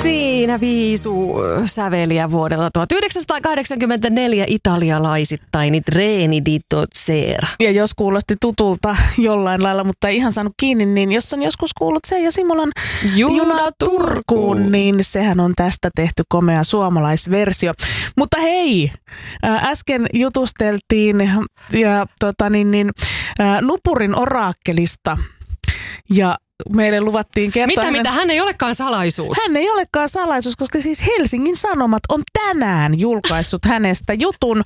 Siinä viisu säveliä vuodelta 1984 italialaisittain Treni di Tozera. Ja jos kuulosti tutulta jollain lailla, mutta ei ihan saanut kiinni, niin jos on joskus kuullut sen ja Simolan Juna Turkuun, niin sehän on tästä tehty komea suomalaisversio. Mutta hei, äsken jutusteltiin ja Nupurin oraakkelista ja meille luvattiin kertoa... Mitä? Hän ei olekaan salaisuus. Hän ei olekaan salaisuus, koska siis Helsingin Sanomat on tänään julkaissut hänestä jutun.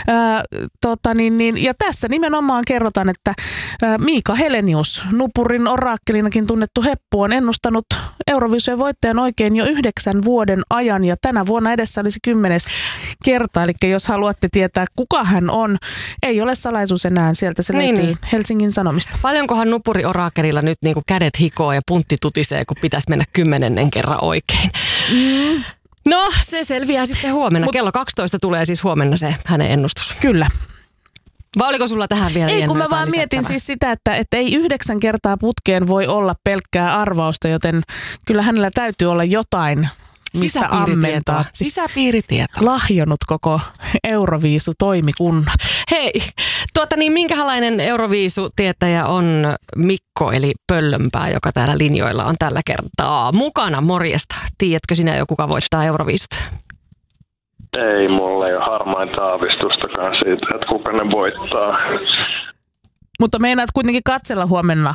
Ja tässä nimenomaan kerrotaan, että Miika Helenius, Nupurin oraakkelinakin tunnettu heppu, on ennustanut Euroviisujen voittajan oikein jo 9 vuoden ajan. Ja tänä vuonna edessä olisi 10. kerta. Eli jos haluatte tietää, kuka hän on, ei ole salaisuus enää. Sieltä se löytyy Helsingin Sanomista. Paljonkohan Nupuri oraakkelilla nyt niinku kädet hikoo ja puntti tutisee, kun pitäisi mennä 10. kerran oikein. No, se selviää sitten huomenna. Kello 12 tulee siis huomenna se hänen ennustus. Kyllä. Vai oliko sulla tähän vielä Ei, kun mä vaan mietin siis sitä, että ei 9 kertaa putkeen voi olla pelkkää arvausta, joten kyllä hänellä täytyy olla jotain, mistä ammentaa. Sisäpiiritietoa. Lahjonut koko Euroviisu-toimikunnat. Hei, minkälainen Euroviisu-tietäjä on Mikko eli Pöllönpää, joka täällä linjoilla on tällä kertaa mukana? Morjesta. Tiedätkö sinä jo, kuka voittaa Euroviisut? Ei, mulla ei ole harmainta aavistustakaan siitä, että kuka ne voittaa. Mutta meinaat kuitenkin katsella huomenna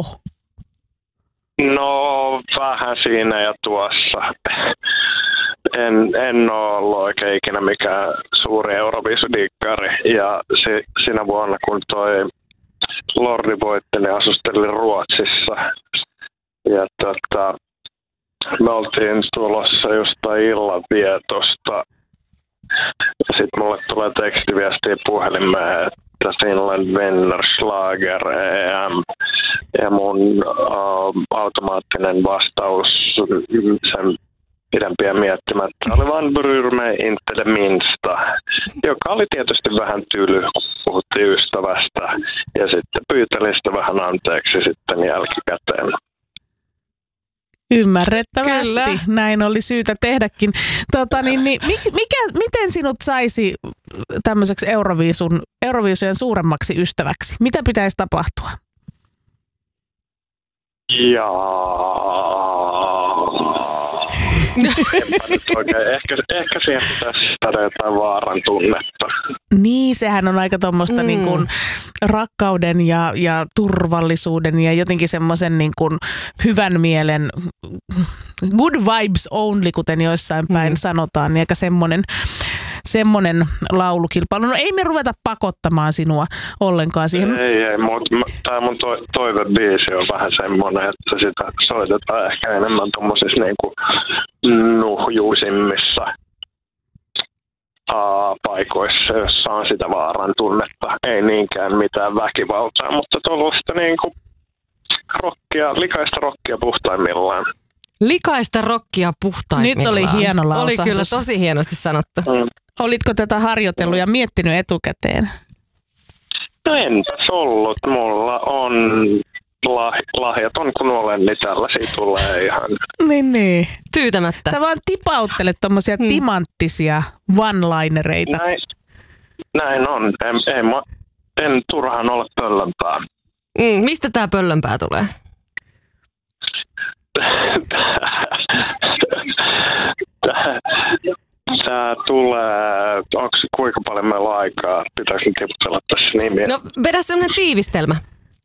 No, vähän siinä ja tuossa. En ole ollut oikein ikinä mikään suuri Euroviisudikkari. Ja siinä vuonna, kun toi Lordi voitti, niin asustelin Ruotsissa. Ja me oltiin tulossa jostain illanvietosta. Ja sitten mulle tulee tekstiviestiä puhelimeen, että Finland Winner Schlager EM. Ja mun automaattinen vastaus sen pidempiä miettimättä oli vaan bryr mig inte det minsta, joka oli tietysti vähän tyly, kun puhuttiin ystävästä. Ja sitten pyytelin sitä vähän anteeksi sitten jälkikäteen. Ymmärrettävästi. Kyllä. Näin oli syytä tehdäkin. Miten sinut saisi tämmöiseksi Euroviisujen suuremmaksi ystäväksi? Mitä pitäisi tapahtua? Ehkä siihen pitäisi saada jotain vaaran tunnetta. Niin, sehän on aika tuommoista niin kuin rakkauden ja turvallisuuden ja jotenkin semmoisen niin kuin hyvän mielen good vibes only, kuten joissain päin sanotaan, niin aika semmoinen laulukilpailu. No ei me ruveta pakottamaan sinua ollenkaan siihen. Ei, mutta tämä mun toivebiisi on vähän semmoinen, että sitä soitetaan ehkä enemmän tuommoisissa niinku nuhjuisimmissa paikoissa, jossa on sitä vaaran tunnetta. Ei niinkään mitään väkivaltaa, mutta tuollaista niinku likaista rockia puhtaimmillaan. Likaista rockia puhtaimmillaan. Nyt oli hieno lausahdus. Oli kyllä tosi hienosti sanottu. Olitko tätä harjoitellut ja miettinyt etukäteen? No enpäs ollut. Mulla on lahjaton kun olen, niin tällaisia tulee ihan. Niin. Tyytämättä. Sä vaan tipauttelet tommosia timanttisia one-linereita. Näin on. En turhaan ole Pöllönpää. Mistä tää Pöllönpää tulee? Tää tulee, onko kuinka paljon meillä on aikaa? Pitäisi tiputella tässä nimiä. No vedä semmonen tiivistelmä.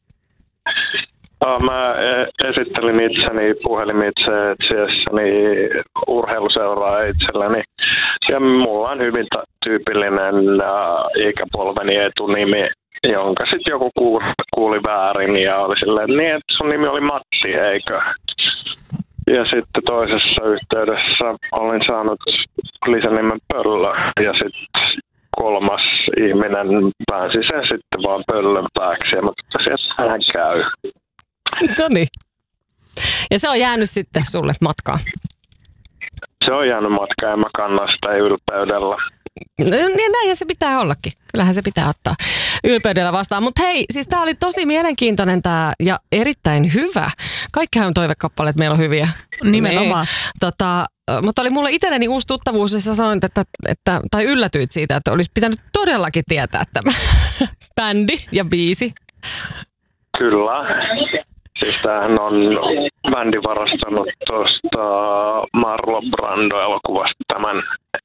Mä esittelin itseni puhelimitse etsiessäni urheiluseuraa itselleni. Ja mulla on hyvin tyypillinen ikäpolveni etunimi, jonka sitten joku kuuli väärin ja oli silleen, niin että sun nimi oli Matti, eikö? Ja sitten toisessa yhteydessä olin saanut lisänimen Pöllö ja sitten kolmas ihminen pääsi sen sitten vaan Pöllönpääksi ja mä totesin, että hän käy. Noniin. Ja se on jäänyt sitten sulle matkaan? Se on jäänyt matkaan ja mä kannan sitä ylpeydellä. Niin näinhän se pitää ollakin. Kyllähän se pitää ottaa ylpeydellä vastaan. Mutta hei, siis tää oli tosi mielenkiintoinen tää ja erittäin hyvä. Kaikkihan toivekappaleet meillä on hyviä. Nimenomaan. mutta oli mulle itselleni uusi tuttavuus, ja sä sanoit, tai yllätyit siitä, että olisi pitänyt todellakin tietää tämä bändi ja biisi. Kyllä. Siis tämähän on bändi varastanut tuosta Marlon Brando-elokuvasta tämän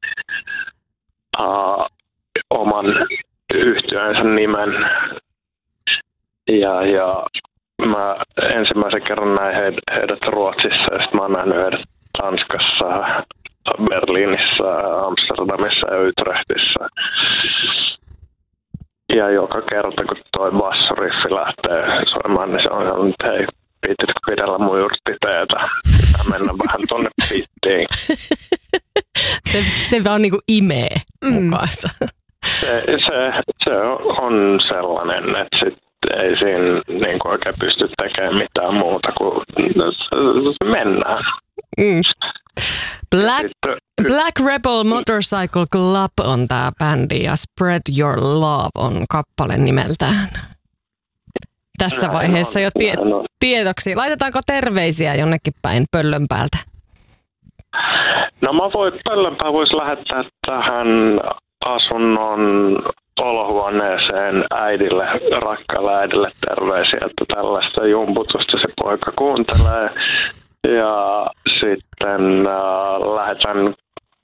oman yhtyönsä nimen. Ja mä ensimmäisen kerran näin heidät Ruotsissa, ja sitten mä oon nähnyt heidät Tanskassa, Berliinissä, Amsterdamissa ja Utrechtissä. Ja joka kerta, kun toi bassoriffi lähtee soimaan, niin se on sanonut, että hei, piititkö pidellä mun jurttiteetä? Pitää mennä vähän tonne pittiin. Se vaan niinku imee mukaansa. Se on sellainen, että sit ei siinä niinku oikein pysty tekemään mitään muuta kuin mennään. Black Rebel Motorcycle Club on tää bändi ja Spread Your Love on kappale nimeltään. Tässä vaiheessa jo tiedoksi. Laitetaanko terveisiä jonnekin päin Pöllönpäältä? No Pöllönpää voisi lähettää tähän asunnon olohuoneeseen rakkaalle äidille terveisiä, että tällaista jumputusta se poika kuuntelee. Ja sitten lähetän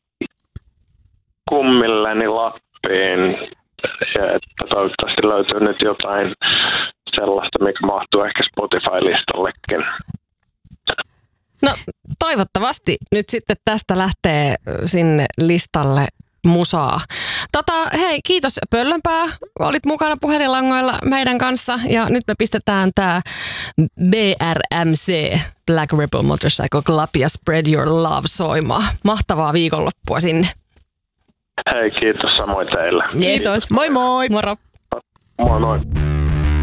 kummilleni Lappiin, että toivottavasti löytyy nyt jotain sellaista, mikä mahtuu ehkä Spotify-listallekin. No toivottavasti nyt sitten tästä lähtee sinne listalle musaa. Hei, kiitos Pöllönpää. Olit mukana puhelinlangoilla meidän kanssa ja nyt me pistetään tää BRMC, Black Rebel Motorcycle Club ja Spread Your Love soimaan. Mahtavaa viikonloppua sinne. Hei, kiitos samoin teille. Kiitos. Moi moi. Moro. Moi moi.